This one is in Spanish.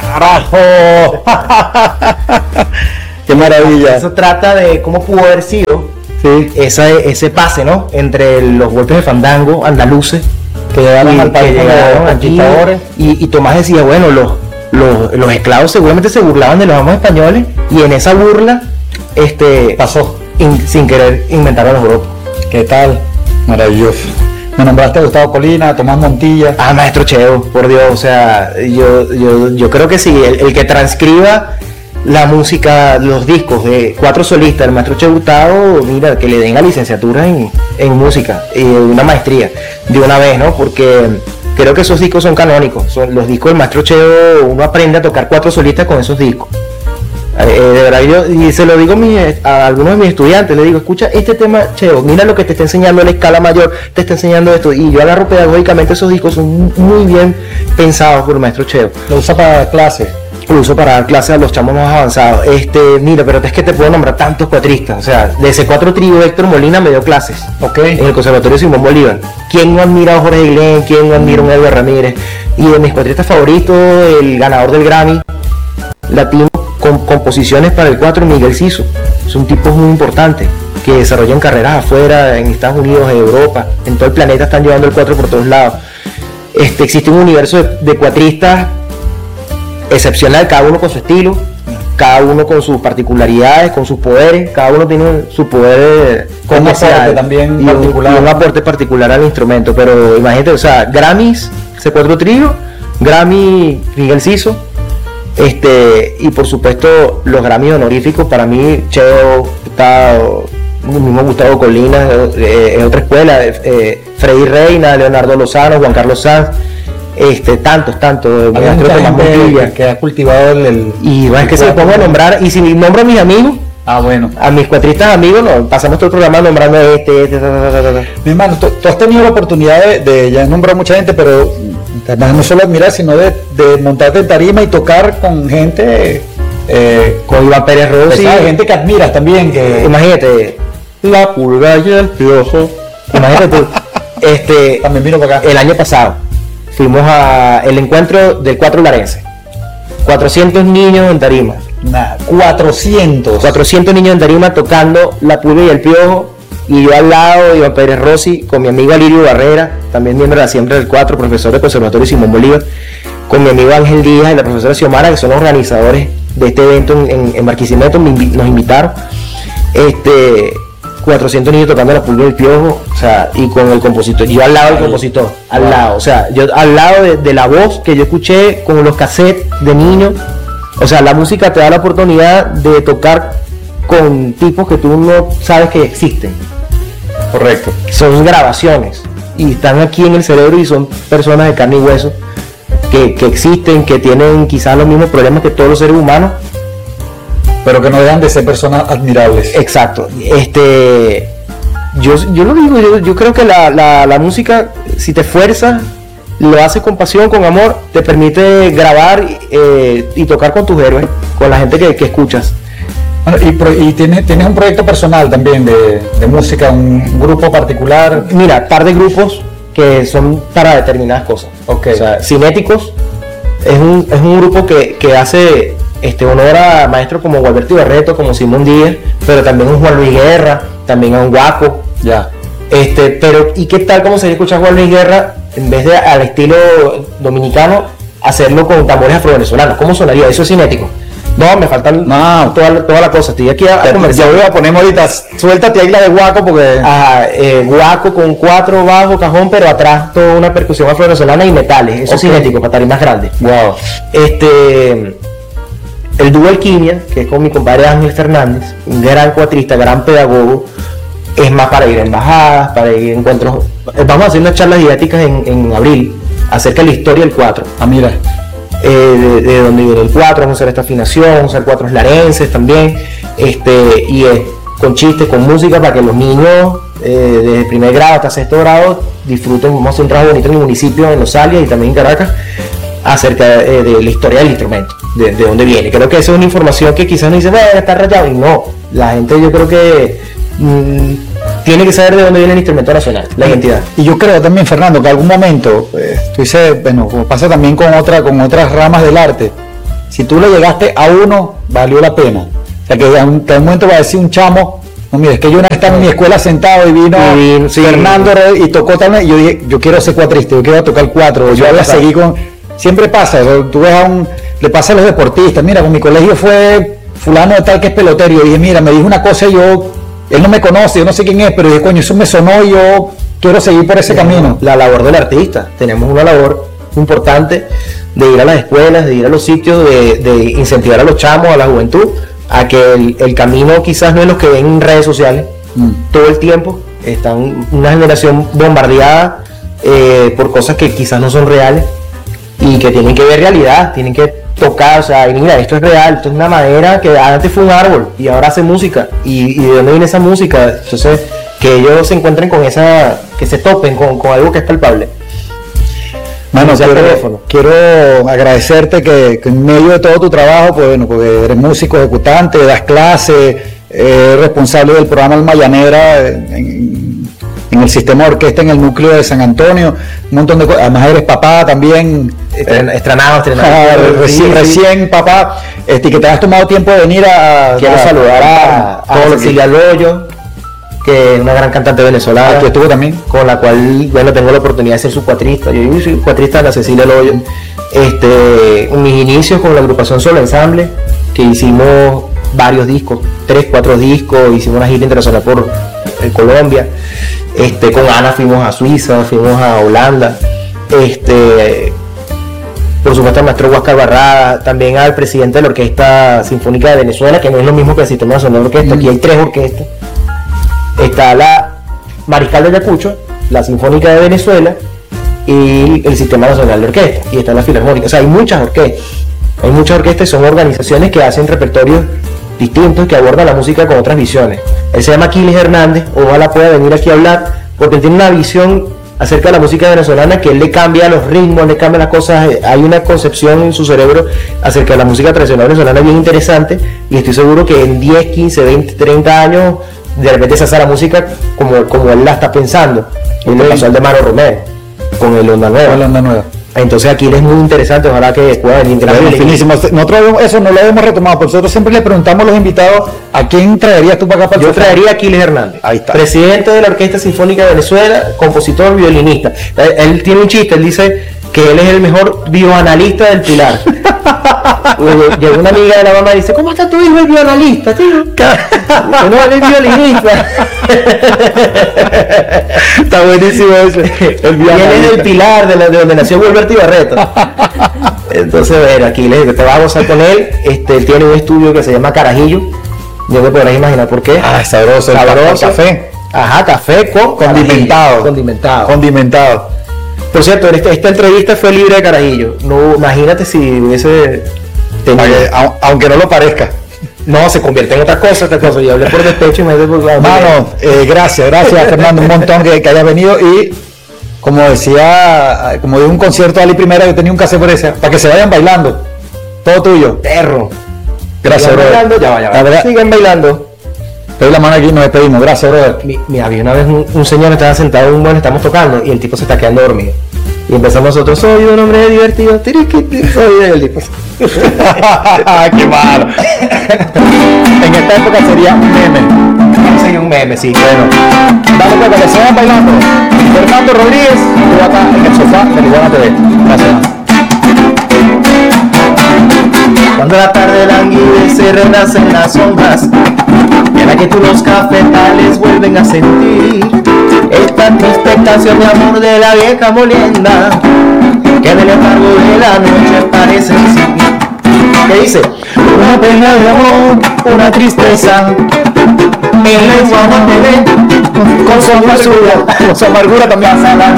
¡Carajo! ¡Qué maravilla! Eso trata de cómo pudo haber sido ese pase, ¿no? Entre los golpes de fandango andaluces que llegaron al país, conquistadores. Y Tomás decía, bueno, los esclavos seguramente se burlaban de los amos españoles, y en esa burla pasó. Sin querer inventaron los grupos. ¿Qué tal? Maravilloso. Me nombraste a Gustavo Colina, a Tomás Montilla. Maestro Cheo, por Dios, o sea, yo creo que sí, el que transcriba la música, los discos de 4 solistas, el maestro Cheo Gustavo, mira, que le den la licenciatura en música, y una maestría de una vez, ¿no? Porque creo que esos discos son canónicos, son los discos del maestro Cheo. Uno aprende a tocar 4 solistas con esos discos. De verdad, y se lo digo a algunos de mis estudiantes, le digo, escucha este tema, Cheo, mira lo que te está enseñando la escala mayor, te está enseñando esto, y yo agarro pedagógicamente esos discos, son muy bien pensados por el maestro Cheo. ¿Lo usa para clases? Lo uso para dar clases a los chamos más avanzados. Mira, pero es que te puedo nombrar tantos cuatristas, o sea, de ese 4 trío, Héctor Molina me dio clases, en el Conservatorio Simón Bolívar. ¿Quién no admira a Jorge Guilén? ¿Quién no admira a un Edgar Ramírez? Y de mis cuatristas favoritos, el ganador del Grammy latino con composiciones para el 4, Miguel Ciso. Son tipos muy importantes que desarrollan carreras afuera, en Estados Unidos, en Europa, en todo el planeta están llevando el 4 por todos lados. Existe un universo de cuatristas excepcional, cada uno con su estilo, cada uno con sus particularidades, con sus poderes, cada uno tiene su poder con un aporte también particular, y un aporte particular al instrumento. Pero imagínate, o sea, Grammys, ese 4 trío, Grammy Miguel Ciso, y por supuesto los Grammys honoríficos. Para mí Cheo, el mismo Gustavo Colina, es otra escuela, Freddy Reina, Leonardo Lozano, Juan Carlos Sanz, tantos, maestro Tomás Montilla, que ha cultivado y es que se me pongo a nombrar, y si nombro a mis amigos, bueno, a mis cuatristas amigos, pasamos todo el programa nombrando Mi hermano, tú has tenido la oportunidad de ya nombrar mucha gente, pero no solo admirar, sino de montarte en tarima y tocar con gente, con Iván Pérez Rossi, gente que admiras también, que imagínate, La Pulga y el Piojo, imagínate tú, también vino para acá el año pasado. Fuimos el encuentro del 4 Larense. 400 niños en tarima. 400 niños en tarima tocando La Pulga y el Piojo. Y yo al lado de Iván Pérez Rossi, con mi amigo Alirio Barrera, también miembro de la Siembra del 4, profesor del Conservatorio Simón Bolívar, con mi amigo Ángel Díaz y la profesora Xiomara, que son los organizadores de este evento en Barquisimeto. Nos invitaron. 400 niños tocando La Pulga y el Piojo, o sea, y con el compositor, yo al lado del compositor, al lado, o sea, yo al lado de la voz que yo escuché con los cassettes de niños. O sea, la música te da la oportunidad de tocar con tipos que tú no sabes que existen. Correcto. Son grabaciones y están aquí en el cerebro, y son personas de carne y hueso que existen, que tienen quizás los mismos problemas que todos los seres humanos, pero que no dejan de ser personas admirables. Exacto. Yo lo digo, yo creo que la música, si te esfuerzas, lo haces con pasión, con amor, te permite grabar y tocar con tus héroes, con la gente que escuchas. Y tienes un proyecto personal también de música, un grupo particular. Mira, par de grupos que son para determinadas cosas. Okay. O sea, Cinéticos es un grupo que hace honor a maestros como Gualberto Barreto, como Simón Díaz, pero también un Juan Luis Guerra, también a un Guaco. Ya. Pero ¿y qué tal como sería escuchar Juan Luis Guerra en vez de al estilo dominicano, hacerlo con tambores afro-venezolanos? ¿Cómo sonaría? Eso es Cinético. No, me faltan toda la cosa. Estoy aquí a conversar. Ya voy a poner ahorita, suéltate ahí la de Guaco, porque Guaco con 4 bajo, cajón, pero atrás toda una percusión afro-venezolana y metales. Eso es Cinético, para tarimas grandes. Wow. El dúo Alquimia, que es con mi compadre Ángel Fernández, un gran cuatrista, gran pedagogo, es más para ir a embajadas, para ir a encuentros. Vamos a hacer unas charlas didácticas en abril acerca de la historia del 4. Mira. De dónde viene el 4, vamos a hacer esta afinación, vamos a hacer 4 larenses también, y con chistes, con música, para que los niños desde primer grado hasta sexto grado disfruten. Vamos a hacer un trabajo bonito en el municipio, en Los Alias y también en Caracas, acerca de la historia del instrumento, de dónde viene. Creo que esa es una información que quizás no dice, está rayado, y no, la gente, yo creo que tiene que saber de dónde viene el instrumento nacional, la identidad. Y yo creo también, Fernando, que algún momento, tú dices, bueno, como pasa también con otras ramas del arte, si tú le llegaste a uno, valió la pena. O sea, que en un momento va a decir un chamo, no, mira, es que yo una vez estaba en mi escuela sentado y vino sí, Fernando y tocó tal, y yo dije, yo quiero ser cuatrista, yo quiero tocar cuatro, yo voy a seguir con... Siempre pasa, tú ves le pasa a los deportistas, mira, con mi colegio fue fulano de tal que es pelotero, y dije, mira, me dijo una cosa y él no me conoce, yo no sé quién es, pero dije, coño, eso me sonó y yo quiero seguir por ese camino. La labor del artista, tenemos una labor importante de ir a las escuelas, de ir a los sitios, de incentivar a los chamos, a la juventud, a que el camino quizás no es lo que ven en redes sociales todo el tiempo. Están una generación bombardeada por cosas que quizás no son reales y que tienen que ver realidad, tienen que tocar, o sea, y mira, esto es real, esto es una madera que antes fue un árbol y ahora hace música, y de dónde viene esa música. Entonces, que ellos se encuentren con esa, que se topen con algo que es palpable. Mano, quiero agradecerte que en medio de todo tu trabajo, pues bueno, porque eres músico ejecutante, das clases, eres responsable del programa Alma Llanera en el sistema de orquesta en el núcleo de San Antonio, un montón de cosas, además eres papá también, estrenado, recién papá, que te has tomado tiempo de venir quiero saludar a Cecilia Loyo, que es una gran cantante venezolana, que estuvo también, con la cual, bueno, tengo la oportunidad de ser su cuatrista. Yo soy cuatrista de la Cecilia Loyo. Mis inicios con la agrupación Solo Ensamble, que hicimos varios discos, 3-4 discos, hicimos una gira internacional por Colombia. Con Ana fuimos a Suiza, fuimos a Holanda. Por supuesto al maestro Huáscar Barrada, también al presidente de la Orquesta Sinfónica de Venezuela, que no es lo mismo que el Sistema Nacional de Orquesta. Aquí hay 3 orquestas. Está la Mariscal de Ayacucho, la Sinfónica de Venezuela y el Sistema Nacional de Orquesta, y está la Filarmónica. O sea, hay muchas orquestas y son organizaciones que hacen repertorios distintos, que abordan la música con otras visiones. Él se llama Aquiles Hernández, ojalá pueda venir aquí a hablar, porque él tiene una visión acerca de la música venezolana que él le cambia los ritmos, le cambia las cosas. Hay una concepción en su cerebro acerca de la música tradicional venezolana bien interesante, y estoy seguro que en 10, 15, 20, 30 años de repente se hace la música como él la está pensando. Él le pasó al de Maro Romero con el Onda Nueva. Entonces aquí es muy interesante, ojalá que pueda venir. Finísimo. Nosotros eso no lo hemos retomado, pero nosotros siempre le preguntamos a los invitados, ¿a quién traerías tú para acá? Yo traería a Aquiles Hernández, ahí está, presidente de la Orquesta Sinfónica de Venezuela, compositor, violinista. Él tiene un chiste, él dice que él es el mejor bioanalista del Pilar. Llegó una amiga de la mamá y dice, ¿cómo está tu hijo el bioanalista, tío? No, él es violinista. Está buenísimo eso. El bioanalista. Y él es del Pilar, de donde nació Wilberto Barreto. Entonces, bueno, aquí te vas a gozar con él. Él tiene un estudio que se llama Carajillo. Ya te podrás imaginar por qué. Sabroso. Café. Ajá, café condimentado. Por cierto, esta entrevista fue libre de carajillo. No, imagínate si hubiese tenido... Aunque no lo parezca. No, se convierte en otra cosa. Yo hablé por despecho y me gracias Fernando, un montón que hayas venido, y como decía, como de un concierto de Ali Primera, yo tenía un cassette por esa, para que se vayan bailando. Todo tuyo. Perro. Gracias, bro. Ya va. Sigan bailando. Te doy la mano aquí y nos despedimos. Gracias, brother. Mira, había una vez un señor estaba sentado en un buen, estamos tocando, y el tipo se está quedando dormido. Y empezamos nosotros, soy un hombre divertido, soy el tipo. ¡Qué malo! En esta época sería un meme. Sería un meme, sí. Bueno, dale para que se vayan bailando. Fernando Rodríguez, tú acá en el sofá de Iguana TV. Gracias. Cuando la tarde languidece, renacen las sombras, y en la que tú los cafetales vuelven a sentir esta triste canción de amor de la vieja molienda, que del letargo de la noche parece sí. ¿Qué dice? Una pena de amor, una tristeza, en la iguana te ve con su amargura también. Pasa la